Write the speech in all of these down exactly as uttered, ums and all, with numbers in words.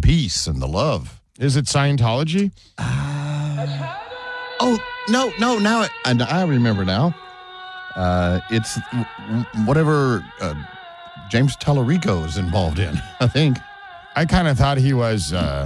peace and the love. Is it Scientology? Uh, oh, no, no, now it, and I remember now. Uh, it's whatever uh, James Tallarico is involved in, I think. I kind of thought he was uh,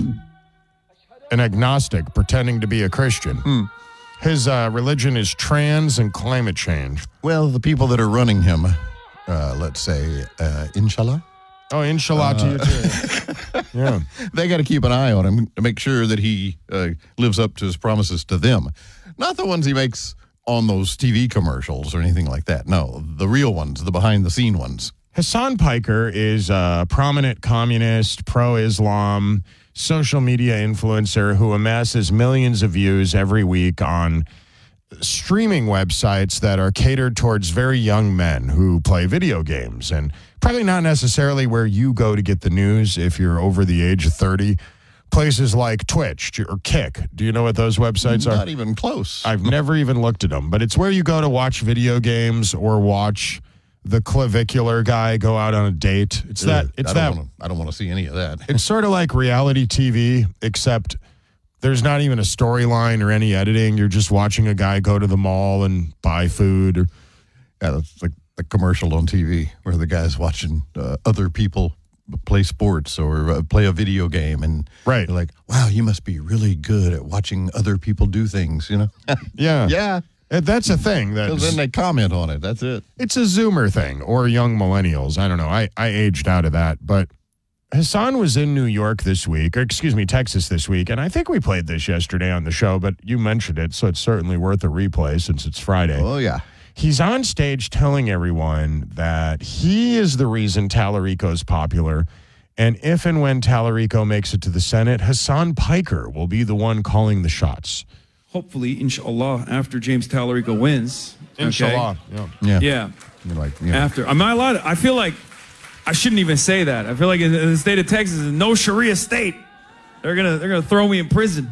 an agnostic pretending to be a Christian. Hmm. His uh, religion is trans and climate change. Well, the people that are running him, uh, let's say, uh, inshallah. Oh, inshallah uh, to you too. Yeah. They got to keep an eye on him to make sure that he uh, lives up to his promises to them. Not the ones he makes on those T V commercials or anything like that. No, the real ones, the behind-the-scene ones. Hasan Piker is a prominent communist, pro-Islam, social media influencer who amasses millions of views every week on streaming websites that are catered towards very young men who play video games, and probably not necessarily where you go to get the news if you're over the age of thirty. Places like Twitch or Kick. Do you know what those websites not are? Not even close. I've never even looked at them, but it's where you go to watch video games or watch the clavicular guy go out on a date. It's that. It's I that. Wanna, I don't want to see any of that. It's sort of like reality T V, except there's not even a storyline or any editing. You're just watching a guy go to the mall and buy food. Or, yeah, it's like the commercial on T V where the guy's watching uh, other people play sports or uh, play a video game, and right. you're like, wow, you must be really good at watching other people do things, you know? Yeah. Yeah. That's a thing. That then they comment on it. That's it. It's a Zoomer thing or young millennials. I don't know. I, I aged out of that. But Hasan was in New York this week, or excuse me, Texas this week. And I think we played this yesterday on the show, but you mentioned it. So it's certainly worth a replay since it's Friday. Oh, yeah. He's on stage telling everyone that he is the reason Tallarico's popular. And if and when Tallarico makes it to the Senate, Hasan Piker will be the one calling the shots. Hopefully, inshallah, after James Tallarico wins. Okay? Inshallah. Yeah. Yeah. Yeah. You're like, yeah. After. Am I allowed to, I feel like I shouldn't even say that. I feel like in, in the state of Texas, no Sharia state. They're gonna they're gonna throw me in prison.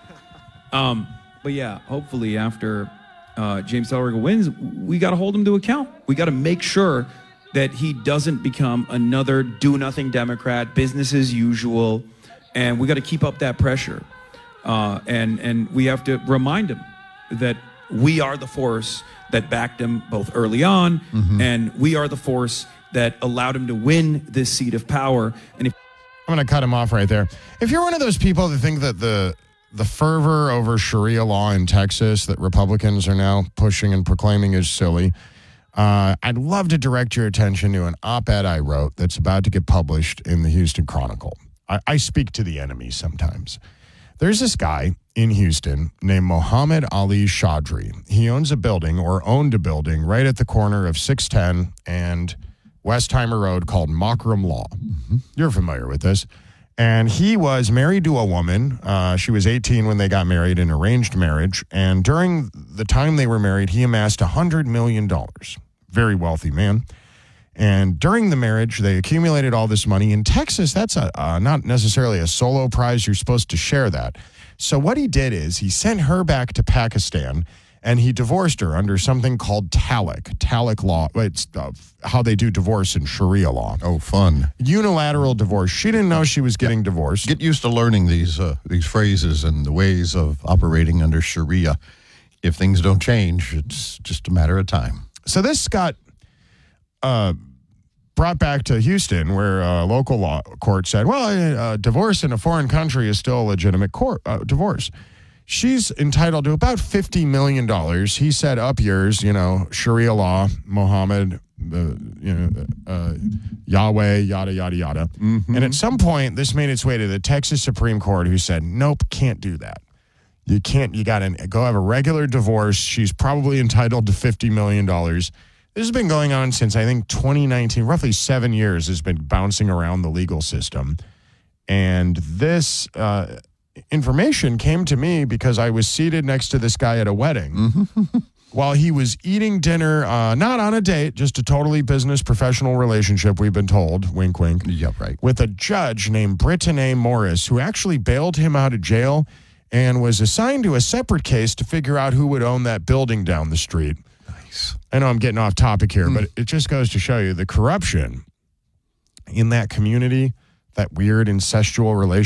Um, but yeah, hopefully after uh, James Tallarico wins, we got to hold him to account. We got to make sure that he doesn't become another do-nothing Democrat, business as usual, and we got to keep up that pressure. Uh, and and we have to remind him that we are the force that backed him both early on, mm-hmm. and we are the force that allowed him to win this seat of power. And if I'm going to cut him off right there. If you're one of those people that think that the the fervor over Sharia law in Texas that Republicans are now pushing and proclaiming is silly, uh, I'd love to direct your attention to an op-ed I wrote that's about to get published in the Houston Chronicle. I, I speak to the enemy sometimes. There's this guy in Houston named Mohammed Ali Chaudhry. He owns a building or owned a building right at the corner of six ten and Westheimer Road called Makram Law. Mm-hmm. You're familiar with this. And he was married to a woman. Uh, she was eighteen when they got married, an arranged marriage. And during the time they were married, he amassed one hundred million dollars. Very wealthy man. And during the marriage, they accumulated all this money. In Texas, that's a uh, not necessarily a solo prize. You're supposed to share that. So what he did is he sent her back to Pakistan, and he divorced her under something called talaq. Talaq law. It's uh, how they do divorce in Sharia law. Oh, fun. Unilateral divorce. She didn't know she was getting divorced. Get used to learning these uh, these phrases and the ways of operating under Sharia. If things don't change, it's just a matter of time. So this got uh, brought back to Houston, where a local law court said, well, uh, divorce in a foreign country is still a legitimate court, uh, divorce. She's entitled to about fifty million dollars. He said, up yours, you know, Sharia law, Muhammad, uh, you know, uh, Yahweh, yada, yada, yada. Mm-hmm. And at some point, this made its way to the Texas Supreme Court, who said, nope, can't do that. You can't, you got to go have a regular divorce. She's probably entitled to fifty million dollars. This has been going on since, I think, twenty nineteen. Roughly seven years has been bouncing around the legal system. And this uh, information came to me because I was seated next to this guy at a wedding mm-hmm. while he was eating dinner, uh, not on a date, just a totally business professional relationship, we've been told, wink, wink, yeah, right, with a judge named Brittany Morris, who actually bailed him out of jail and was assigned to a separate case to figure out who would own that building down the street. Nice. I know I'm getting off topic here, mm. but it just goes to show you the corruption in that community, that weird incestual relationship.